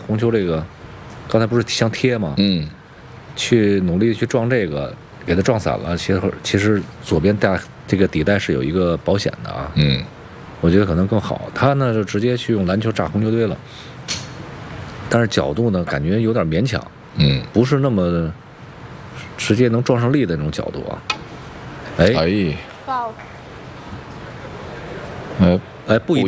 红球这个，刚才不是像贴吗？去努力去撞这个，给它撞散了。其实左边这个底带是有一个保险的啊。我觉得可能更好。他呢就直接去用篮球炸红球堆了，但是角度呢感觉有点勉强。不是那么直接能撞上力的那种角度啊。哎， 哎， 不一定。